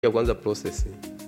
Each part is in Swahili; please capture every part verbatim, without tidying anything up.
ya kwanza process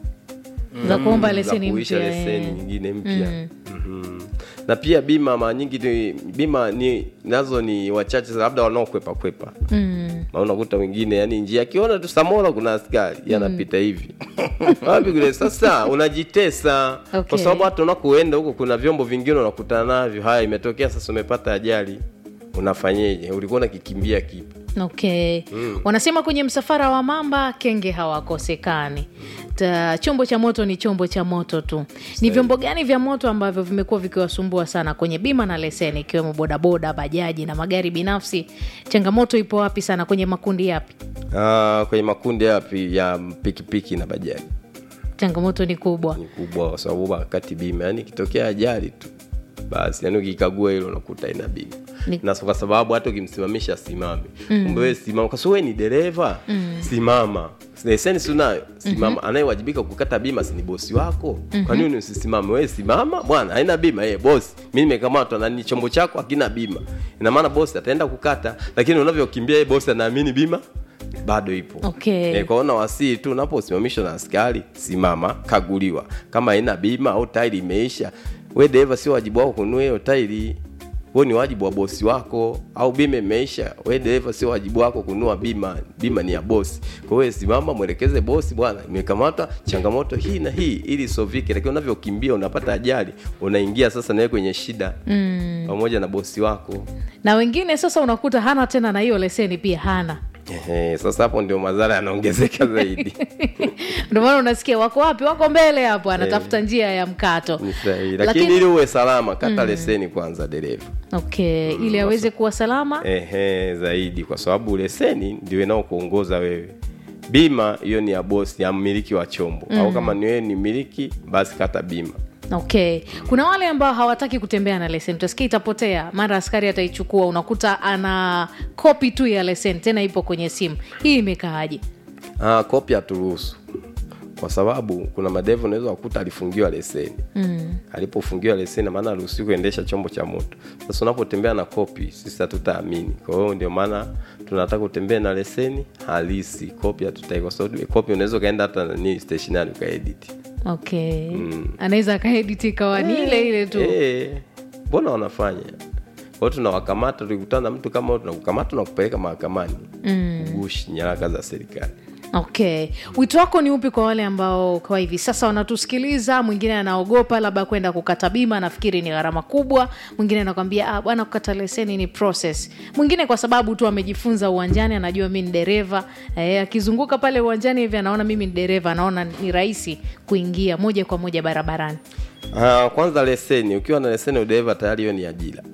za kuomba leseni mpya, mpya, leseni nyingine mpya. Mm. Mhm. Na pia bima mara nyingi ni bima ni nazo ni wachache labda wanaokwepa kwepa. Mm. Na unakuta wengine yani njia akiona tu Samora kuna askari yanapita hivi. Wapi kule sasa unajitesa Okay. kwa sababu hata unakoenda huko kuna vyombo vingine unakutana navyo. Haya imetokea sasa umepata ajali. Unafanyeje? Ulikuwa unakikimbia kipi? Okay. Mm. Wanasema kwenye msafara wa mamba kenge hawakosekani. Ta, chombo cha moto ni chombo cha moto tu. Ni vyombo gani vya moto ambavyo vimekuwa vikiwasumbua sana kwenye bima na leseni, ikiwemo bodaboda, bajaji na magari binafsi? Changamoto ipo wapi sana, kwenye makundi yapi? Ah, kwenye makundi yapi ya pikipiki na bajaji. Changamoto ni kubwa. Ni kubwa kwa sababu wakati bima yani kitokea ajali tu basi yani ukikagua hilo unakuta ina bima. Ni... na kwa sababu hata ukimsimamisha simame. Mm. Kumbe wewe simama kwa sababu wewe ni dereva. Mm. Simama. Leseni unayo, simama. Mm-hmm. Anayewajibika kukata bima si ni bosi wako. Mm-hmm. Kwa nini usisimame? Wewe simama bwana, haina bima yeye bosi. Mimi nimekamatwa na ni chombo chako hakina bima. Ina maana bosi ataenda kukata, lakini unavyokimbia yeye bosi anaamini bima bado ipo. Okay. E, kwaona wasii tu unaposimamishwa na askari, simama, kaguliwa. Kama haina bima au tairi imeisha, wewe dereva sio wajibu wako kununua hiyo tairi. Wewe ni wajibu wa bosi wako. Au bima imeisha, wewe dereva sio wajibu wako kununua bima. Bima ni ya bosi. Kwa hiyo simama, mwelekeze bosi, bwana nimekamata changamoto hii na hii ili sovike. Lakini unavyokimbia unapata ajali, unaingia sasa nawe kwenye shida. Mm. Pamoja na bosi wako. Na wengine sasa unakuta hana tena na hiyo leseni pia hana. Ehe, sasa hapo ndio madhara yanaongezeka zaidi. Ndio maana unasikia wako wapi? Wako mbele hapo, anatafuta njia ya mkato. Ni sahihi. Lakini, Lakini ili uwe salama kata mm. leseni kwanza dereva. Okay, mm, ili aweze kuwa salama. Ehe, zaidi kwa sababu leseni ndio inaokuongoza wewe. Bima hiyo ni ya bosi, ya mmiliki wa chombo. Mm. Au kama ni wewe ni mmiliki basi kata bima. Okay. Kuna wale ambao hawataki kutembea na leseni. Utasikia itapotea, mara askari ataichukua, unakuta ana copy tu ya leseni tena ipo kwenye simu. Hii imekaaje? Ah, copy haturuhusu. Kwa sababu kuna madevu unaweza kukuta alifungiwa leseni. Mm. Alipofungiwa leseni maana haruhusiwi kuendesha chombo cha moto. Sasa unapotembea na copy sisi hatutaamini. Kwa hiyo ndio maana tunataka kutembea na leseni halisi. Copy hatutai kwa sababu copy unaweza kaenda hata ni stationary ukaedit. Okay. Mm. Anaweza kaedit kwa ni ile ile tu. Eh. Mbona wanafanya? Kwa hiyo tunawakamata, tukikutana na mtu kama tunakukamata na kupeleka mahakamani. Mm. Kugushi nyaraka za serikali. Okay. Wito wako ni upi kwa wale ambao kwa hivi sasa wanatusikiliza? Mwingine anaogopa labda kwenda kukata bima, nafikiri ni gharama kubwa. Mwingine anakuambia ah bwana, kukata leseni ni process. Mwingine kwa sababu tu amejifunza uwanjani, anajua mimi ni dereva, eh, akizunguka pale uwanjani hivi anaona mimi ni dereva, anaona ni rahisi kuingia moja kwa moja barabarani. Ah, kwanza leseni, ukiwa na leseni ya dereva tayari hiyo ni ajira.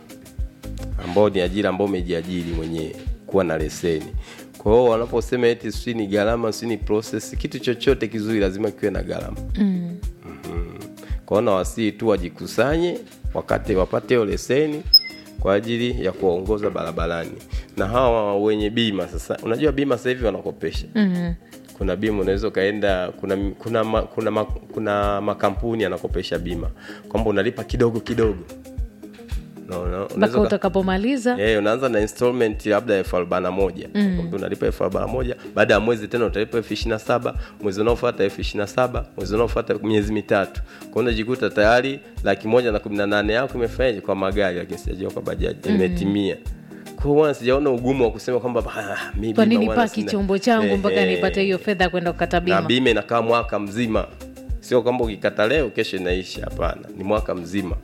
Ambao ni ajira ambao umejiajiri mwenyewe kuwa na leseni. Kwa hiyo wanaposema eti si ni gharama, si ni process, kitu chochote kizuri lazima kiwe na gharama. Mm. Mhm. Kwa hiyo wasii tu wajikusanye wakati wapate hiyo leseni kwa ajili ya kuongoza barabarani. Na hawa wenye bima sasa, unajua bima sasa hivi wanakopesha. Mhm. Kuna bima unaweza kaenda, kuna kuna ma, kuna ma, kuna makampuni yanakopesha bima kwamba unalipa kidogo kidogo. No, no. Mpaka utakapomaliza. Eh, unaanza na installment labda elfu arobaini na moja. Mm. Unalipa elfu arobaini na moja, baada ya mwezi tena utalipa elfu ishirini na saba, mwezi unaofuata elfu ishirini na saba, mwezi unaofuata miezi mitatu. Kwa hiyo unajikuta tayari laki moja na kumi na nane yako imefanyaje kwa magari, lakini sijajua kwa bajaji imetimia. Kwa hiyo sijaona ugumu wa kusema kwamba mimi kwa nini paki chombo changu mpaka eh, nipate hiyo fedha kwenda kukata bima. Na bima inakaa mwaka mzima. Sio kwamba ukikata leo kesho inaisha, hapana. Ni mwaka mzima.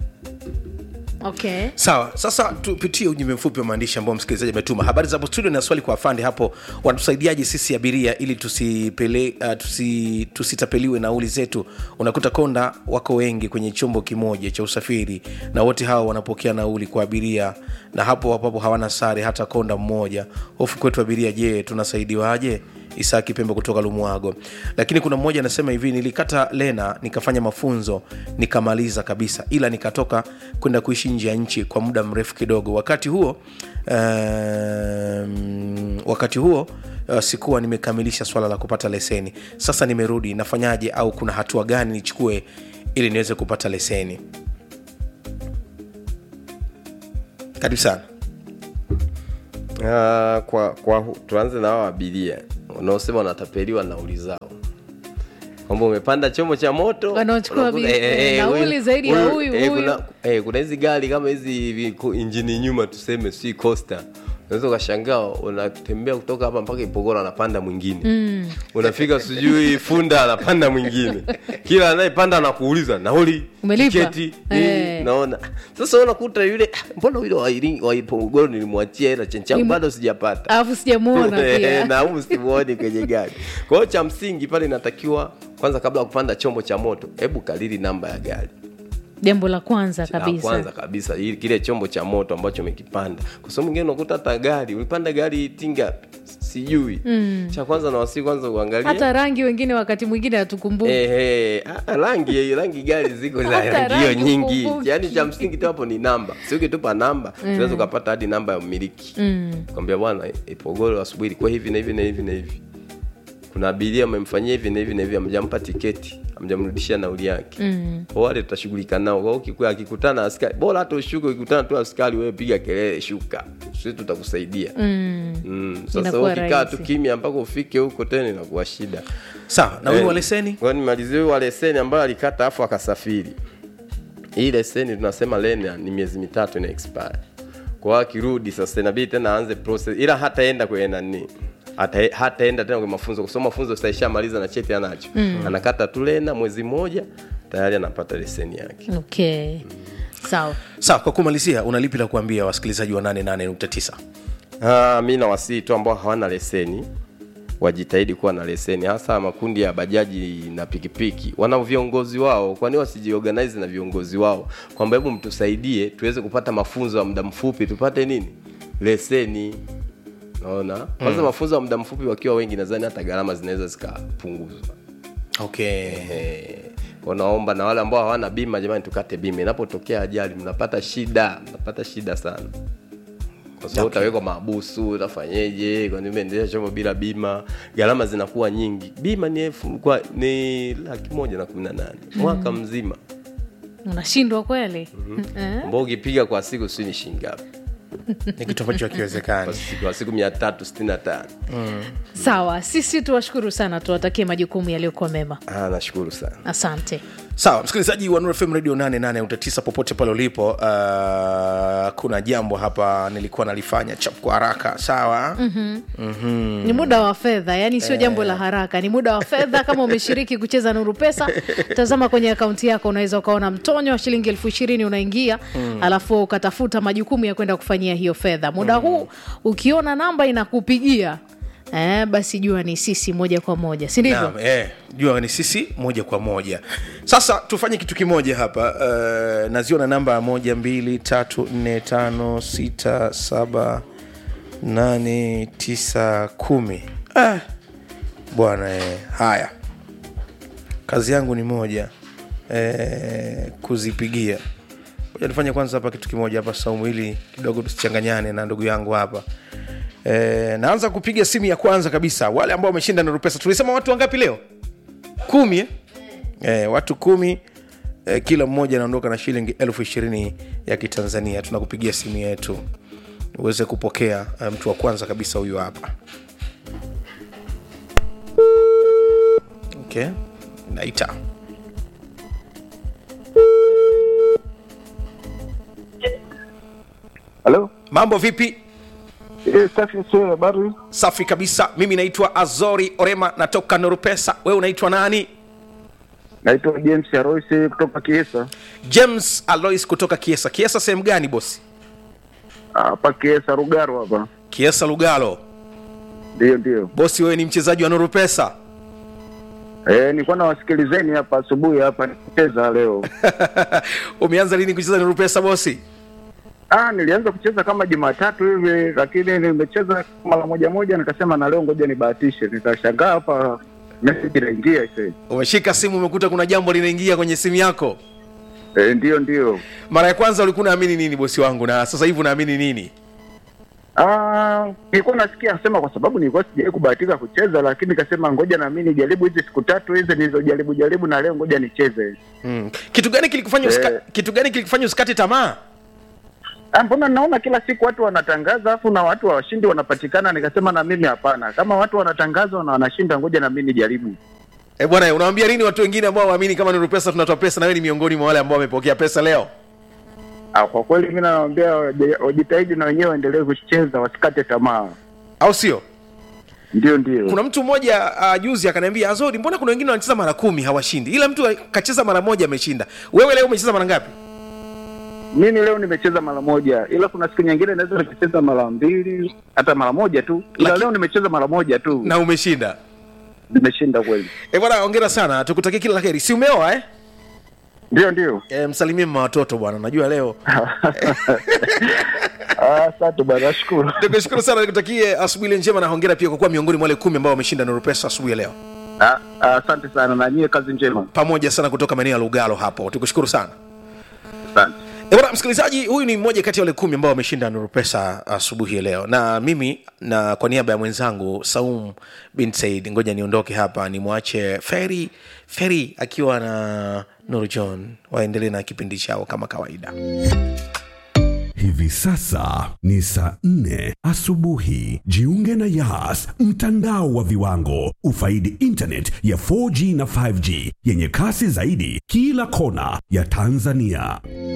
Okay. Sawa, sasa tupitie ujumbe mfupi wa maandishi ambao msikilizaji ametuma. Habari za studio, na swali kwa afande hapo, wanatusaidiaje sisi abiria ili tusipele uh, tusi tusitapeliwe nauli zetu? Unakuta konda wako wengi kwenye chombo kimoja cha usafiri na wote hao wanapokea nauli kwa abiria na hapo hapo hawana sare hata konda mmoja. Hofu kwetu abiria, je, tunasaidiwaje? Isaki Pembe kutoka Lumwago. Lakini kuna mmoja anasema hivi, nilikata lena nikafanya mafunzo nikamaliza kabisa, ila nikatoka kwenda kuishi nje ya nchi kwa muda mrefu kidogo. Wakati huo um, wakati huo uh, sikuwa nimekamilisha swala la kupata leseni. Sasa nimerudi, nafanyaje au kuna hatua gani nichukue ili niweze kupata leseni? Karibu sana. Uh, kwa kwa tuanze na hao abiria. wanaosema wanatapeliwa nauli zao. Kwamba umepanda chombo cha moto wanaochukua nauli zaidi ya huyu huyu. Kuna eh kuna hizi gari kama hizi injini nyuma tuseme si Coaster. Unaweza ukashangaa unatembea kutoka hapa mpaka Ipogoro anapanda mwingine. Mm. Unafika sijui Funda anapanda mwingine. Kila anayepanda anakuuliza nauli, tiketi, eh. Naona. Sasa unakuta yule mbona yule wa Iringa wa Ipogoro nilimwachia hela chencha bado sijapata. Alafu sijamuona pia. Na huyu simuoni kwenye gari. Kwa hiyo cha msingi pale inatakiwa kwanza kabla ya kupanda chombo cha moto, hebu kalili namba ya gari. Jambo la kwanza kabisa. La kwanza kabisa ili kile chombo cha moto ambacho umekipanda. Kwa sababu mwingine unakuta hata gari, ulipanda gari tinga sijui. Mm. Cha kwanza na wasi kwanza uangalie. Hata rangi wengine wakati mwingine hatukumbuki. Eh eh, rangi rangi gari ziko za rangi nyingi. Yaani cha msingi tu hapo ni namba. Sio ukitupa namba, mm. Unaweza kupata hadi namba ya mmiliki. Mm. Kwambia bwana Ipogoro asubuhi kwa hivi na hivi na hivi na hivi. Kuna abiria amemfanyia hivi na hivi na hivi, amjampa tiketi, amjamrudishia nauli yake. Mm. Wale tutashughulika nao. Kwa hiyo akikutana askari, bora hata ushuke ukikutana tu askari wewe piga kelele shuka. Sisi tutakusaidia. Mm. Mm. Sasa ukikaa tu kimya mpaka ufike huko tena inakuwa shida. Sawa, na huyu wa leseni? Kwa nimalizie huyu wa leseni ambaye alikata afu akasafiri. Hii leseni tunasema lenia ni miezi mitatu ina expire. Kwa akirudi sasa inabidi tena aanze process. Ila hataenda kwa nani? Hata hataenda tena kwa mafunzo. Kusoma mafunzo sasa ishamaliza na cheti anacho. Mm. Anakata tu lena mwezi mmoja tayari anapata leseni yake. Okay. Mm. Sawa. Sawa, kwa kumalizia unalipi la kuambia wasikilizaji wa nane nane nukta tisa? Ah, mimi na wasii tu ambao hawana leseni wajitahidi kuwa na leseni, hasa makundi ya bajaji na pikipiki. Wana viongozi wao, kwani wasijiorganize na viongozi wao kwamba hebu mtusaidie tuweze kupata mafunzo ya muda mfupi tupate nini? Leseni. Naona kwanza mm. mafunzo ya muda mfupi wakiwa wengi nadhani hata gharama zinaweza zikapunguzwa. Okay. Eh, wanaomba na wale ambao hawana bima, jamani tukate bima. Inapotokea ajali mnapata shida, mnapata shida sana. Kwa sababu okay. Utawekwa mahabusu, utafanyeje? Kwa nini umeendesha chombo bila bima? Gharama zinakuwa nyingi. Bima ni elfu kwa ni laki moja na kumi na nane mm. mwaka mzima. Unashindwa kweli? Mm-hmm. Eh? Mbona ukipiga kwa siku si ni shilingi ngapi? Ni kitu ambacho hakiwezekani. Kwa siku mia tatu sitini na tano. Mm. Sawa, sisi tuwashukuru sana, tuwatakie majukumu yaliyokuwa mema. Ah, nashukuru sana. Asante. Sawa, msikilizaji wa Nuru F M Radio nane nane nukta tisa popote pale ulipo, uh, kuna jambo hapa nilikuwa nalifanya chap kwa haraka, sawa? Mhm. Mhm. Ni muda wa fedha, yani sio eh. jambo la haraka, ni muda wa fedha. Kama umeshiriki kucheza Nuru Pesa, tazama kwenye akaunti yako, unaweza ukaona mtonyo wa shilingi elfu ishirini unaingia, mm. alafu ukatafuta majukumu ya kwenda kufanyia hiyo fedha. Muda mm. huu ukiona namba inakupigia, Eh, basi jua ni sisi moja kwa moja, si ndivyo? Naam, eh, jua ni sisi moja kwa moja. Sasa tufanye kitu kimoja hapa. Uh, naziona namba moja, mbili, tatu, nne, tano, sita, saba, nane, tisa, kumi. Ah, bwana eh, haya. Kazi yangu ni moja, eh, kuzipigia. Ngoja nifanye kwanza hapa kitu kimoja hapa Saumu, ili kidogo tusichanganyane na ndugu yangu hapa. Eh, naanza kupiga simu ya kwanza kabisa. Wale ambao wameshinda Nuru Pesa. Tulisema watu wangapi leo? Kumi eh? Eh, watu kumi, eh, kila mmoja anaondoka na shilingi elfu ishirini ya Kitanzania. Tunakupigia simu yetu uweze kupokea uh, mtu wa kwanza kabisa huyu hapa. Okay. Naita. Hello? Mambo vipi? Eh, safi sio habari. Safi kabisa. Mimi naitwa Azori Orema, natoka Nuru Pesa. Wewe unaitwa nani? Naitwa James Alois kutoka Kiesa. James Alois kutoka Kiesa. Kiesa sehemu gani bosi? Hapa Kiesa Lugalo hapa. Kiesa Lugalo. Ndio ndio. Bosi, wewe ni mchezaji wa Nuru Pesa? Eh, nilikuwa nawasikilizeni hapa asubuhi hapa nikicheza leo. Umeanza lini kucheza Nuru Pesa bosi? Ah, nilianza kucheza kama Jumatatu hivi, lakini nimecheza mara moja moja nikasema na leo ngoja nibahatishe. Nikashangaa hapa message inaingia hivi. Umeshika simu umekuta kuna jambo linaingia kwenye simu yako? Eh, ndio ndio. Mara ya kwanza ulikuwa unaamini nini bosi wangu, na sasa hivi unaamini nini? Ah, nilikuwa nasikia nasema kwa sababu nilikuwa sijawahi kubahatika kucheza, lakini nikasema ngoja na mimi nijaribu hizi siku tatu hizi nilizojaribu jaribu na leo ngoja nicheze. Mm. Kitu gani kilikufanya usika, eh. kitu gani kilikufanya usikate tamaa? Ah, mbona naona kila siku watu wanatangaza afu na watu washindi wanapatikana, nikasema na mimi hapana. Kama watu wanatangaza na wanashinda, ngoja na mimi nijaribu. Eh, bwana, unawaambia nini watu wengine ambao waamini kama Nuru Pesa tunatoa pesa, na wewe ni miongoni mwa wale ambao wamepokea pesa leo? Ah, kwa kweli mimi nawaambia wajitahidi na wenyewe waendelee kucheza, wasikate tamaa. Au sio? Ndio ndio. Kuna mtu mmoja uh, juzi akaniambia, Azori, mbona kuna wengine wanacheza mara kumi hawashindi, ila mtu kacheza mara moja ameshinda. Wewe leo umecheza mara ngapi? Mimi leo nimecheza mara moja, ila kuna siku nyingine naweza nikacheza mara mbili, hata mara moja tu. Ila Laki... leo nimecheza mara moja tu. Na umeshinda. Nimeshinda kweli. Eh, bwana, hongera sana. Tukutakie kila laheri. Si umeoa eh? Ndio ndio. Eh, msalimie mama watoto bwana. Najua leo. Ah, asante bwana, nashukuru. Tukushukuru sana, nikutakie asubuhi njema na hongera pia kwa kuwa miongoni mwa wale kumi ambao wameshinda Nuru Pesa asubuhi leo. Ah, asante sana na nyie kazi njema. Pamoja sana kutoka maeneo ya Lugalo hapo. Tukushukuru sana. Asante. E bwana msikilizaji, huyu ni mmoja kati ya wale kumi ambao wameshinda Nuru Pesa asubuhi leo. Na mimi na kwa niaba ya mwenzangu Saum bin Said, ngoja niondoke hapa nimwache Ferry Ferry akiwa na Nuru John waendelee na kipindi chao kama kawaida. Hivi sasa ni saa nne asubuhi. Jiunge na Yas, mtandao wa viwango. Ufaidi internet ya four G na five G yenye kasi zaidi kila kona ya Tanzania.